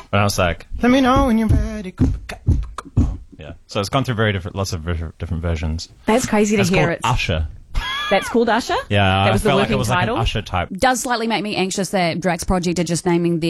And I was like, let me know when you're ready. Yeah. So it's gone through lots of different versions. That's crazy to hear. It's called Usher. That's called Usher? Yeah. That was the I felt like working it was title? like an Usher type. Does slightly make me anxious that Drax Project are just naming their